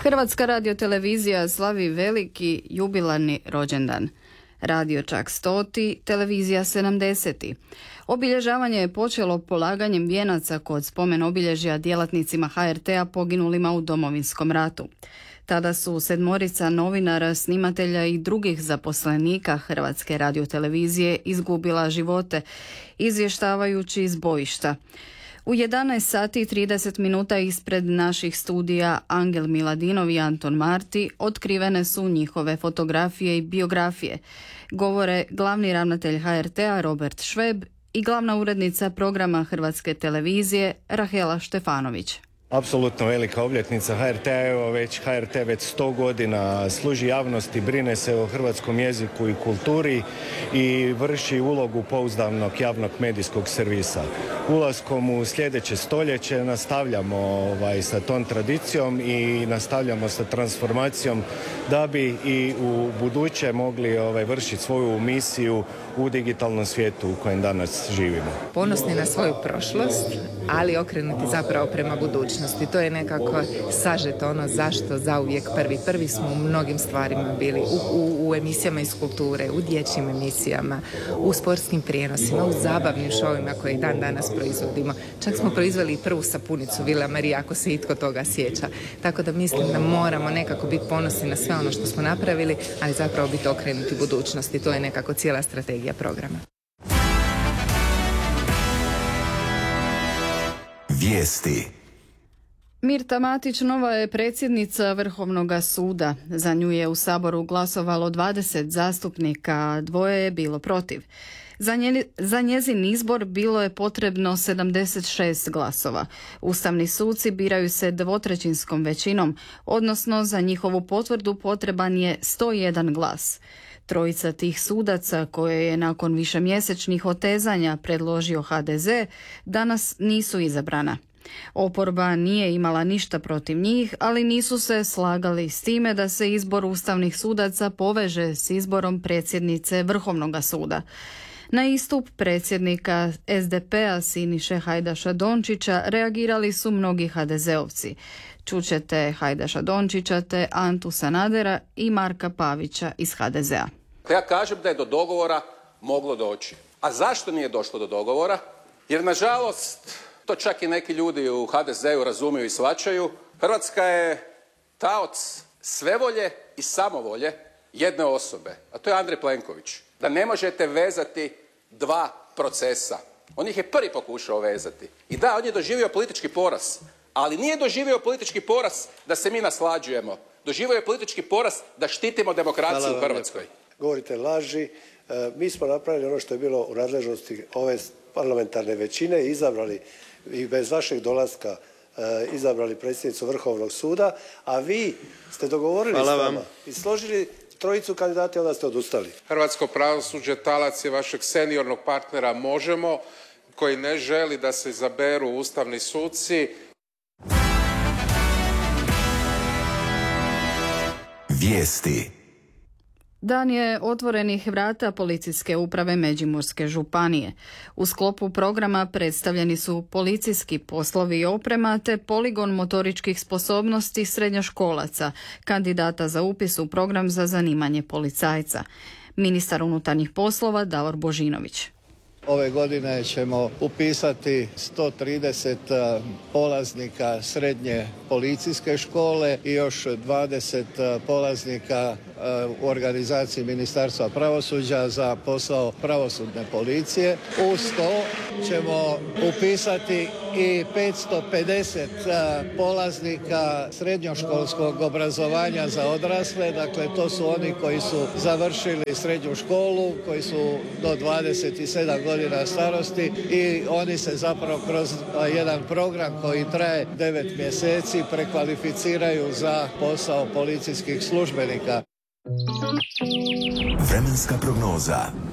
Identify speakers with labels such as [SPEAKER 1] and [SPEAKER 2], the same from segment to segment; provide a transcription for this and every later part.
[SPEAKER 1] Hrvatska radiotelevizija slavi veliki jubilarni rođendan. Radio čak 100, televizija 70. Obilježavanje je počelo polaganjem vijenaca kod spomen obilježja djelatnicima HRT-a poginulima u Domovinskom ratu. Tada su 7 novinara, snimatelja i drugih zaposlenika Hrvatske radiotelevizije izgubila živote, izvještavajući iz bojišta. U 11 sati i 30 minuta ispred naših studija Angel Miladinov i Anton Marti otkrivene su njihove fotografije i biografije. Govore glavni ravnatelj HRT-a Robert Šveb i glavna urednica programa Hrvatske televizije Rahela Štefanović.
[SPEAKER 2] Apsolutno velika obljetnica HRT-a, evo HRT već 100 godina služi javnosti, brine se o hrvatskom jeziku i kulturi i vrši ulogu pouzdanog javnog medijskog servisa. Ulaskom u sljedeće stoljeće nastavljamo sa tom tradicijom i nastavljamo sa transformacijom da bi i u buduće mogli vršiti svoju misiju u digitalnom svijetu u kojem danas živimo.
[SPEAKER 3] Ponosni na svoju prošlost, ali okrenuti zapravo prema budućnosti. To je nekako sažeto ono zašto zauvijek prvi. Prvi smo u mnogim stvarima bili, u emisijama iz kulture, u dječjim emisijama, u sportskim prijenosima, u zabavnim šovima koje dan danas proizvodimo. Čak smo proizveli i prvu sapunicu Vila Marija, ako se itko toga sjeća. Tako da mislim da moramo nekako biti ponosni na sve ono što smo napravili, ali zapravo biti okrenuti budućnosti. To je nekako cijela strategija programa.
[SPEAKER 4] Vijesti.
[SPEAKER 1] Mirta Matić nova je predsjednica Vrhovnog suda. Za nju je u Saboru glasovalo 20 zastupnika, a 2 je bilo protiv. Za njezin izbor bilo je potrebno 76 glasova. Ustavni suci biraju se 2/3 većinom, odnosno za njihovu potvrdu potreban je 101 glas. 3 tih sudaca koje je nakon višemjesečnih otezanja predložio HDZ danas nisu izabrana. Oporba nije imala ništa protiv njih, ali nisu se slagali s time da se izbor ustavnih sudaca poveže s izborom predsjednice Vrhovnog suda. Na istup predsjednika SDP-a Siniše Hajdaša Dončića reagirali su mnogi HDZ-ovci. Čućete Hajdaša Dončića te Antu Sanadera i Marka Pavića iz HDZ-a.
[SPEAKER 5] Ja kažem da je do dogovora moglo doći. A zašto nije došlo do dogovora? Jer nažalost, to čak i neki ljudi u HDZ-u razumiju i shvaćaju, Hrvatska je taoc svevolje i samovolje jedne osobe, a to je Andrej Plenković. Da ne možete vezati 2 procesa. On ih je prvi pokušao vezati. I da, on je doživio politički poraz, ali nije doživio politički poraz da se mi naslađujemo. Doživio je politički poraz da štitimo demokraciju u Hrvatskoj.
[SPEAKER 6] Govorite laži. Mi smo napravili ono što je bilo u nadležnosti ove parlamentarne većine i izabrali i bez vašeg dolaska izabrali predsjednicu Vrhovnog suda, a vi ste dogovorili s nama i složili 3 kandidata i onda ste odustali.
[SPEAKER 7] Hrvatsko pravosuđe talac je vašeg seniornog partnera Možemo, koji ne želi da se izaberu ustavni suci.
[SPEAKER 4] Vijesti.
[SPEAKER 1] Dan je otvorenih vrata Policijske uprave Međimurske županije. U sklopu programa predstavljeni su policijski poslovi i oprema te poligon motoričkih sposobnosti srednjoškolaca, kandidata za upis u program za zanimanje policajca. Ministar unutarnjih poslova Davor Božinović.
[SPEAKER 8] Ove godine ćemo upisati 130 polaznika srednje policijske škole i još 20 polaznika u organizaciji Ministarstva pravosuđa za posao pravosudne policije. Uz to ćemo upisati i 550 polaznika srednjoškolskog obrazovanja za odrasle. Dakle, to su oni koji su završili srednju školu, koji su do 27 godina starosti i oni se zapravo kroz jedan program koji traje 9 mjeseci prekvalificiraju za posao policijskih službenika.
[SPEAKER 4] Vremenska prognoza.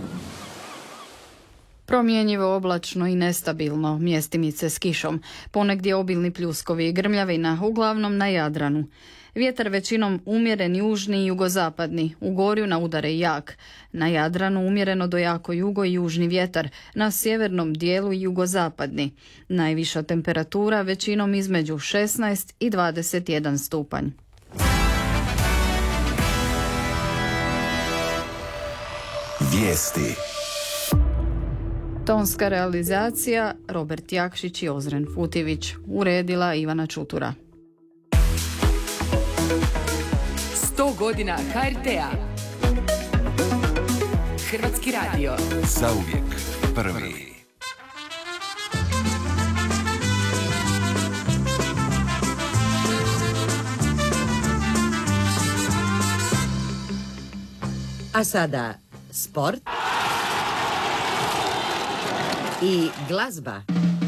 [SPEAKER 1] Promjenjivo, oblačno i nestabilno, mjestimice s kišom, ponegdje obilni pljuskovi i grmljavina, uglavnom na Jadranu. Vjetar većinom umjeren južni i jugozapadni, u Gorju na udare jak. Na Jadranu umjereno do jako jugo i južni vjetar, na sjevernom dijelu i jugozapadni. Najviša temperatura većinom između 16 i 21 stupanj.
[SPEAKER 4] Vijesti.
[SPEAKER 1] Tonska realizacija Robert Jakšić i Ozren Futivić, uredila Ivana Čutura.
[SPEAKER 9] 100 godina HRT-a. Hrvatski radio.
[SPEAKER 4] Zauvijek prvi.
[SPEAKER 10] A sada sport i glazba.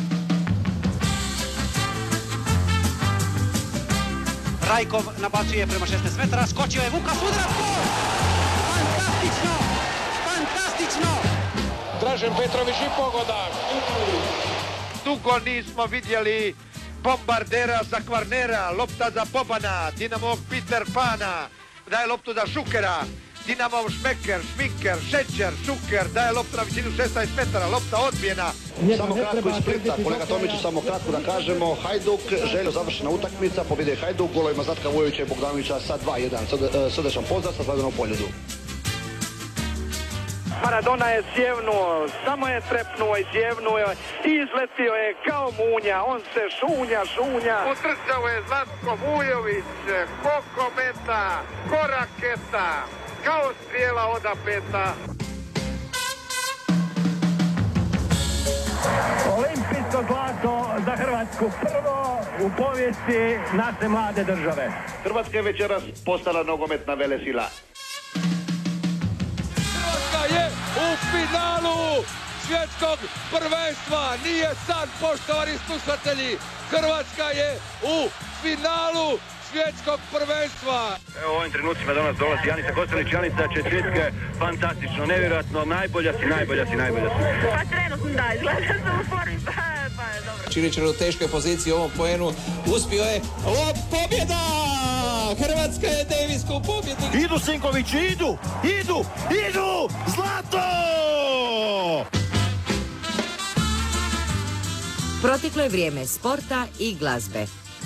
[SPEAKER 11] Rajkov nabacuje prema 16 metara, skočio je Vukas, udarac, gol! Fantastično! Fantastično!
[SPEAKER 12] Dražen Petrović i pogodak.
[SPEAKER 13] Dugo nismo vidjeli bombardera za Kvarnera, lopta za Bobana, Dinamov Peter Pana, daje loptu za Šukera, Dinamov Šmeker, Šminker, Šećer, Šuker, daje loptu na visinu 16 metara, lopta odbijena.
[SPEAKER 14] Samo kratko iz Splita, kolega Tomiću, samo kratko da kažemo, Hajduk, Željo završena utakmica, pobjede Hajduk, golovima Zlatka Vujovića i Bogdanovića sa 2-1. Srdečan pozdrav sa Sladinom Poljudu.
[SPEAKER 15] Maradona je sjevnuo, samo je trepnuo i sjevnuo i izletio je kao munja, on se šunja.
[SPEAKER 13] Utrčao je Zlatko Vujović, ko kometa, ko raketa, kao strijela od apeta.
[SPEAKER 15] Olimpijsko zlato za Hrvatsku, prvo u povijesti naše mlade države.
[SPEAKER 14] Hrvatska je večeras postala nogometna velesila.
[SPEAKER 12] Je u finalu svjetskog prvenstva. Nije san, poštovani slušatelji. Hrvatska je u finalu svjetskog prvenstva.
[SPEAKER 16] Evo u ovim trenucima do nas dolazi Janica Kostelić. Janica, četvrtke, fantastično, nevjerojatno, najbolja si.
[SPEAKER 17] Pa trenutno da, izgleda sam u formi, pa je dobro.
[SPEAKER 18] Čilić u teškoj poziciji u ovom poenu, uspio je, pobjeda! Hrvatska je Davisku pobjedu.
[SPEAKER 13] Idu Sinkovići, idu! Zlato!
[SPEAKER 10] Proteklo je vrijeme sporta i glazbe.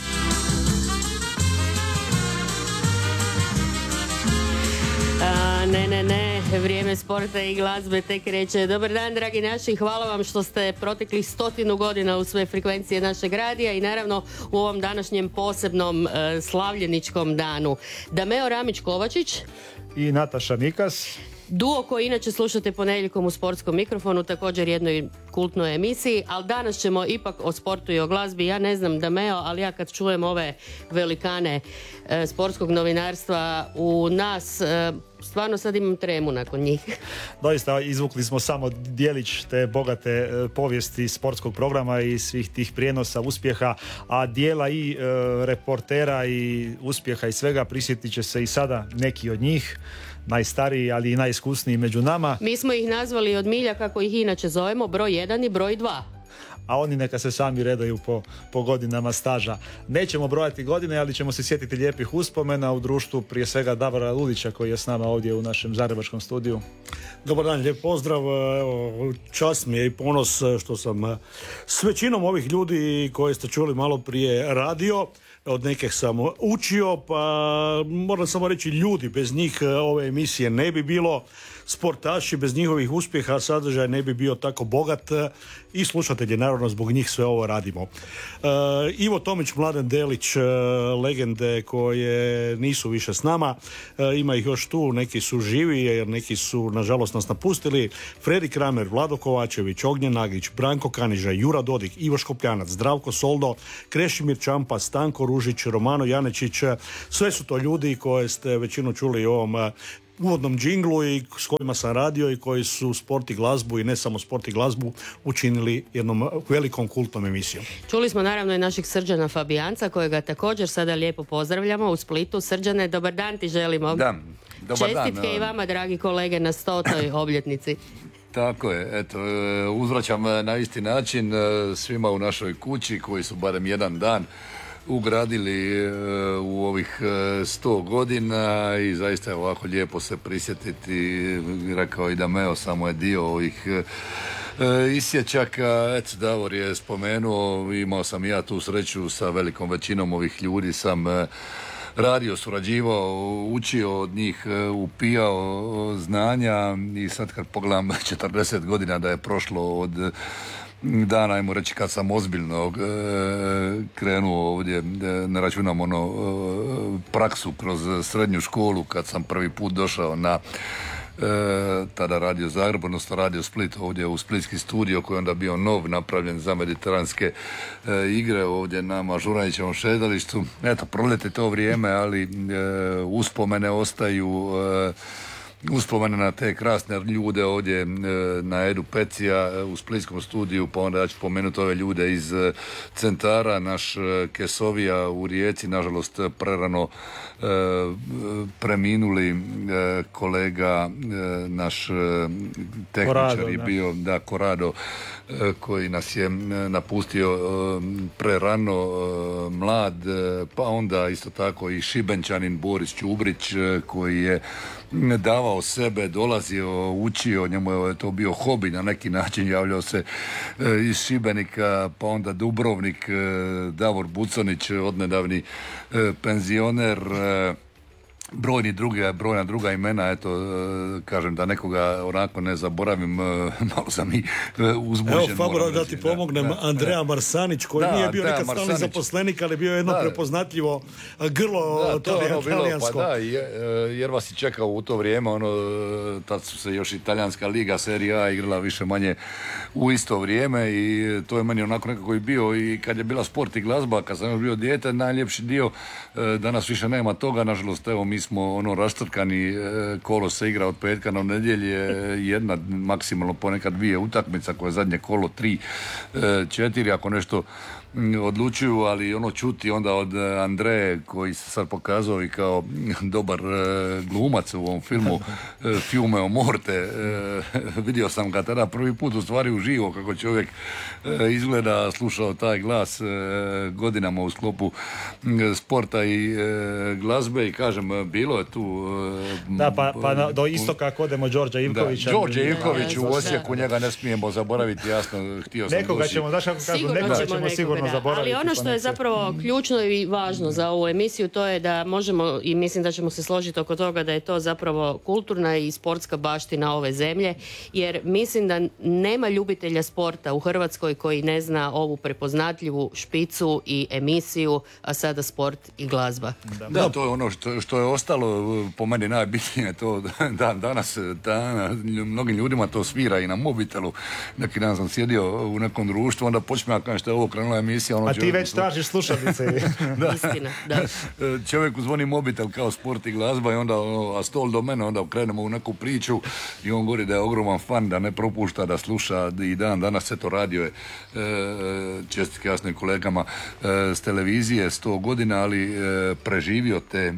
[SPEAKER 19] Ne, vrijeme sporta i glazbe tek kreće. Dobar dan, dragi naši, hvala vam što ste proteklih 100 godina u sve frekvencije našeg radija i naravno u ovom današnjem posebnom slavljeničkom danu. Dameo Ramić-Kovačić
[SPEAKER 20] i Nataša Mikas.
[SPEAKER 19] Duo koji inače slušate ponedjeljkom u Sportskom mikrofonu, također jednoj kultnoj emisiji, ali danas ćemo ipak o sportu i o glazbi. Ja ne znam Dameo, ali ja kad čujem ove velikane sportskog novinarstva u nas, stvarno sad imam tremu nakon njih.
[SPEAKER 20] Doista izvukli smo samo dijelić te bogate povijesti sportskog programa i svih tih prijenosa uspjeha, a dijela i reportera i uspjeha i svega prisjetit će se i sada neki od njih, najstariji ali i najiskusniji među nama.
[SPEAKER 19] Mi smo ih nazvali od milja kako ih inače zovemo, broj 1 i broj 2.
[SPEAKER 20] A oni neka se sami redaju po godinama staža. Nećemo brojati godine, ali ćemo se sjetiti lijepih uspomena u društvu prije svega Davora Ludića koji je s nama ovdje u našem zagrebačkom studiju.
[SPEAKER 21] Dobar dan, lijep pozdrav. Čast mi je i ponos što sam s većinom ovih ljudi koje ste čuli malo prije radio. Od nekih sam učio, pa moram samo reći ljudi, bez njih ove emisije ne bi bilo, sportaši bez njihovih uspjeha sadržaj ne bi bio tako bogat i slušatelji, naravno zbog njih sve ovo radimo. Ivo Tomić, Mladen Delić, legende koje nisu više s nama, ima ih još tu, neki su živi jer neki su nažalost nas napustili. Fredi Kramer, Vlado Kovačević, Ognjen Nagić, Branko Kaniža, Jura Dodik, Ivo Škopljanac, Zdravko Soldo, Krešimir Čampa, Stanko Ružić, Romano Janečić, sve su to ljudi koje ste većinu čuli u ovom uvodnom džinglu i s kojima sam radio i koji su sport i glazbu i ne samo sport i glazbu učinili jednom velikom kultnom emisijom.
[SPEAKER 19] Čuli smo naravno i našeg Srđana Fabijanca kojega također sada lijepo pozdravljamo u Splitu. Srđane, dobar dan ti želimo.
[SPEAKER 22] Da, dobar dan.
[SPEAKER 19] Čestitke i vama, dragi kolege, na 100. obljetnici.
[SPEAKER 22] Tako je, eto, uzvraćam na isti način svima u našoj kući koji su barem jedan dan ugradili u ovih 100 godina i zaista je ovako lijepo se prisjetiti, rekao i Dameo, samo je dio ovih isječaka. Eto, Davor je spomenuo, imao sam ja tu sreću sa velikom većinom ovih ljudi sam radio, surađivao, učio od njih, upijao znanja i sad kad pogledam 40 godina da je prošlo od dana, ajmo reći, kad sam ozbiljno krenuo ovdje, ne računam praksu kroz srednju školu, kad sam prvi put došao na tada Radio Zagreb, odnosno Radio Split ovdje u Splitski studio koji je onda bio nov, napravljen za mediteranske igre ovdje na Mažuranićevom šetalištu. Eto, proleti to vrijeme, ali uspomene ostaju, uspomene na te krasne ljude ovdje na Edu Pecija u Splitskom studiju, pa onda ja ću spomenuti ove ljude iz centara, naš Kesovija u Rijeci, nažalost prerano preminuli kolega, naš tehničar je bio, da, Korado, koji nas je napustio prerano, mlad, pa onda isto tako i Šibenčanin Boris Čubrić koji je davao sebe, dolazio, učio, njemu je to bio hobi na neki način, javljao se iz Šibenika, pa onda Dubrovnik, Davor Buconić, odnedavni penzioner, brojna druga imena, eto, kažem da nekoga onako ne zaboravim, malo sam i uzbuđen.
[SPEAKER 21] Evo, Fabro, da ti pomognem, Andreja Marsanić, koji nije bio nekad stalni zaposlenik, ali bio jedno prepoznatljivo grlo talijansko.
[SPEAKER 22] Pa da, jer vas i čekao u to vrijeme, tad su se još italijanska liga, Serie A igrala više manje u isto vrijeme i to je meni onako nekako i bio, i kad je bila sport i glazba, kad sam još bio dijete, najljepši dio, danas više nema toga, nažalost, evo, mi smo raštrkani, kolo se igra od petka na nedjelje, jedna, maksimalno ponekad 2 utakmica, koje je zadnje kolo 3, 4, ako nešto odlučuju, ali čuti onda od Andreje, koji se sad pokazao i kao dobar glumac u ovom filmu Fiume o Morte, vidio sam ga tada prvi put u stvari uživo kako čovjek izgleda, slušao taj glas godinama u sklopu sporta i glazbe, i kažem, bilo je tu
[SPEAKER 20] da, pa do istoka ako odemo Đorđa Ivkovića.
[SPEAKER 22] Đorđe Ivković u Osijeku, njega ne smijemo zaboraviti, jasno, htio sam
[SPEAKER 20] nekoga ćemo, znaš kako kažu, nekoga ćemo sigurno zaboraviti.
[SPEAKER 19] Ali ono što je zapravo ključno i važno za ovu emisiju, to je da možemo, i mislim da ćemo se složiti oko toga, da je to zapravo kulturna i sportska baština ove zemlje, jer mislim da nema ljubitelja sporta u Hrvatskoj koji ne zna ovu prepoznatljivu špicu i emisiju, a sada sport i glazba.
[SPEAKER 22] Da, to je ono što je ostalo po meni najbitnije, to danas mnogim ljudima to svira i na mobitelu. Neki dan sam sjedio u nekom društvu, onda počne kažem što je ovo krenula emisija.
[SPEAKER 20] A ti već tražiš slušalice.
[SPEAKER 19] Istina, da.
[SPEAKER 22] Čovjeku zvoni mobitel kao sport i glazba i onda a stol do mene, onda krenemo u neku priču i on govori da je ogroman fan, da ne propušta, da sluša i danas se to radio je čestitke jasnim kolegama s televizije 100 godina, ali preživio te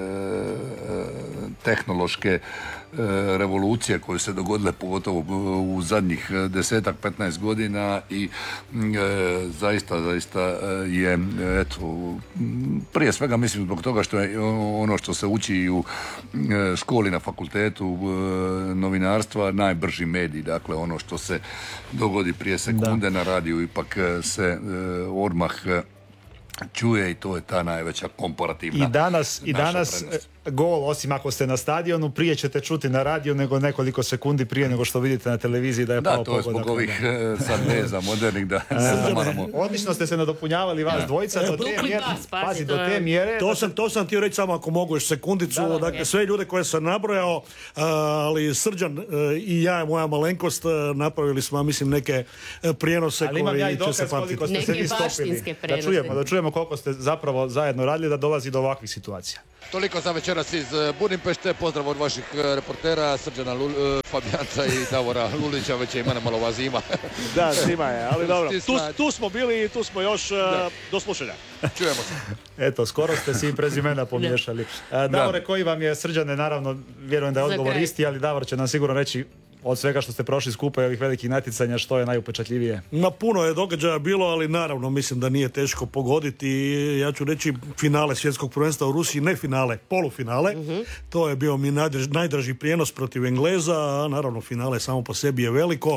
[SPEAKER 22] tehnološke revolucije koje se dogodile pogotovo u zadnjih 10-15 godina i zaista je, eto, prije svega mislim zbog toga što je ono što se uči i u školi, na fakultetu novinarstva, najbrži medij, dakle ono što se dogodi prije sekunde na radiju ipak se odmah čuje i to je ta najveća komparativna
[SPEAKER 20] i danas gol, osim ako ste na stadionu, prije ćete čuti na radiju nego nekoliko sekundi prije nego što vidite na televiziji da je pao pogodak.
[SPEAKER 22] Da, to je zbog ovih sad veza modernih da zamaramo.
[SPEAKER 20] Odlično ste se nadopunjavali vas dvojica do te mjere. Pazi, do te mjere.
[SPEAKER 21] To sam ti reći samo ako mogu još sekundicu. Dakle, sve ljude koje sam nabrojao, ali Srđan i ja i moja malenkost napravili smo, mislim, neke prijenose koji će se pamtiti.
[SPEAKER 19] Neke baštinske prenose.
[SPEAKER 20] Da čujemo koliko ste zapravo zajedno radili da dolazi do ovakvih situacija.
[SPEAKER 12] Toliko za večeras iz Budimpešte. Pozdrav od vaših reportera Srđana Fabijanca i Davora Lulića, već je i mene malo vas ima.
[SPEAKER 21] Da, svima je, ali dobro. Tu smo bili i tu smo još do slušanja.
[SPEAKER 12] Čujemo se.
[SPEAKER 20] Eto, skoro ste si prezimena pomiješali. Davore, koji vam je, Srđane, naravno, vjerujem da je odgovor isti, ali Davor će nam sigurno reći od svega što ste prošli skupa i ovih velikih natjecanja, što je najupečatljivije?
[SPEAKER 21] Na puno je događaja bilo, ali naravno mislim da nije teško pogoditi. Ja ću reći finale svjetskog prvenstva u Rusiji, ne finale, polufinale. To je bio mi najdraži prijenos protiv Engleza, a naravno finale samo po sebi je veliko.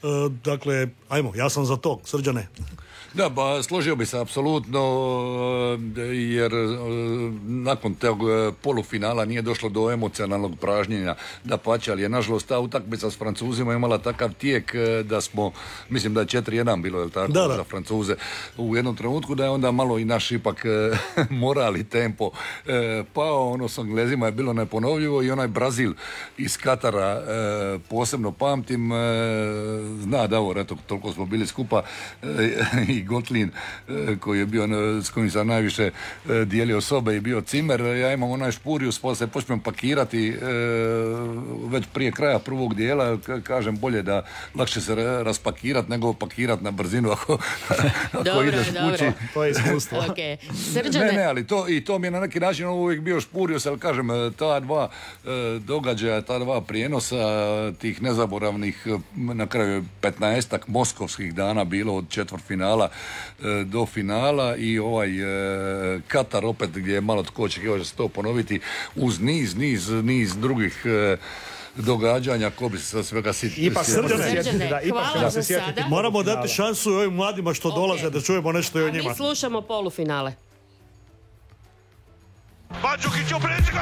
[SPEAKER 21] Dakle, ajmo, ja sam za to, Srđane.
[SPEAKER 22] Da, ba, složio bi se apsolutno, jer nakon tog polufinala nije došlo do emocionalnog pražnjenja, dapače, ali je nažalost ta utakmica s Francuzima imala takav tijek da smo, mislim da je 4-1 bilo, je li tako, za Francuze u jednom trenutku, da je onda malo i naš ipak moral i tempo pao. Ono s Englezima je bilo neponovljivo i onaj Brazil iz Katara posebno pamtim, zna Davor, eto, toliko smo bili skupa, i Gotlin koji je bio, s kojim sam najviše dijelio sobe i bio cimer. Ja imam onaj Špurius, pa se počnem pakirati već prije kraja prvog dijela, kažem bolje da lakše se raspakirati nego pakirati na brzinu ako ideš kući.
[SPEAKER 21] To je iskustvo.
[SPEAKER 19] Okay. Srđane...
[SPEAKER 22] Ne, ali to mi je na neki način uvijek bio Špurius, ali kažem, ta dva događaja, ta dva prijenosa tih nezaboravnih, na kraju 15-ak moskovskih dana bilo od četvrtfinala do finala i ovaj Katar opet gdje je malo tko očekivao da se to ponoviti uz niz drugih događanja, ko bi se sa svega sjetiti.
[SPEAKER 21] Ipak Srđane,
[SPEAKER 19] hvala za sada.
[SPEAKER 21] Moramo dati šansu i ovim mladima što dolaze da čujemo nešto i o njima.
[SPEAKER 19] Mi slušamo polufinale.
[SPEAKER 13] Mandžukić u prečka,